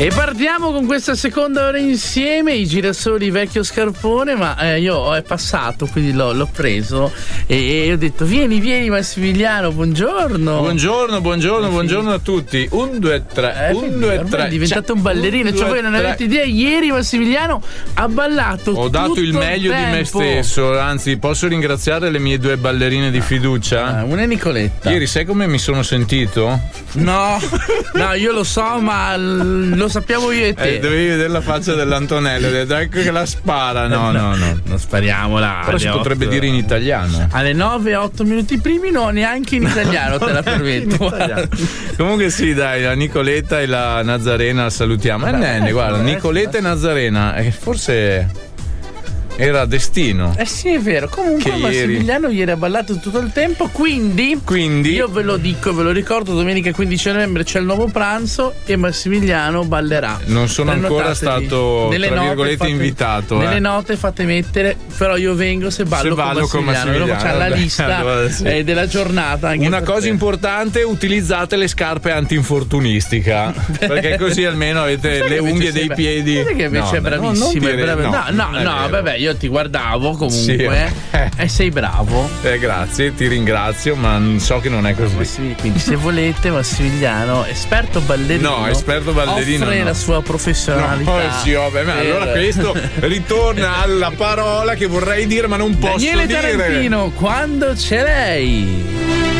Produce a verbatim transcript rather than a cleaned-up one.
E partiamo con questa seconda ora insieme, i girasoli vecchio scarpone, ma eh, io è passato, quindi l'ho, l'ho preso e, e ho detto vieni, vieni Massimiliano, buongiorno. Buongiorno, buongiorno, buongiorno a tutti. Un, due, tre, Eh, un, due, tre. È diventato un ballerino, un, cioè due, voi non tre. avete idea, ieri Massimiliano ha ballato Ho dato tutto il meglio il di me tempo. stesso, anzi posso ringraziare le mie due ballerine di fiducia? Ah, una è Nicoletta. Ieri sai come mi sono sentito? No, no, io lo so, ma l- lo sappiamo io e te. Eh, dovevi vedere la faccia dell'Antonello, ho detto, ecco che la spara. No, no, no. Non spariamola. Però si alle potrebbe otto. dire in italiano. Alle nove e otto minuti primi, no, neanche in italiano, te la permetto. Comunque sì, dai, la Nicoletta e la Nazarena la salutiamo. E Nenne, guarda, Nicoletta e Nazarena, eh, forse era destino. Eh sì, è vero. Comunque Che Massimiliano ieri. ieri ha ballato tutto il tempo, quindi, Quindi io ve lo dico, ve lo ricordo, domenica quindici novembre c'è il nuovo pranzo e Massimiliano ballerà. non sono ancora Prenotatevi. stato, Nelle tra note virgolette, fate- invitato. Nelle eh. note fate mettere, però io vengo se ballo, Se ballo con con Massimiliano. Allora facciamo la Massimiliano, lista allora sì. eh, della giornata. Anche Una per cosa te. importante, utilizzate le scarpe antinfortunistica, perché così almeno avete Sai le che unghie invece dei sei- piedi. sai che invece No, è no, bravissimo, non è dire- bravo- no, no, non è no, vero. vabbè, io ti guardavo comunque Sì. eh, e sei bravo. Eh, grazie, ti ringrazio, ma so che non è così. Massimiliano, quindi se volete Massimiliano, esperto ballerino, No, esperto ballerino offre no. la sua professionalità. No, eh sì, vabbè, ma per- allora questo ritorna alla parola che vorrei dire, ma non posso Daniele dire. Tarantino, quando c'è lei?